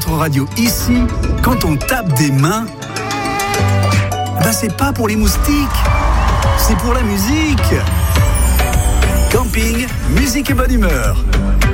votre radio ici, quand on tape des mains, c'est pas pour les moustiques, c'est pour la musique. Camping, musique et bonne humeur.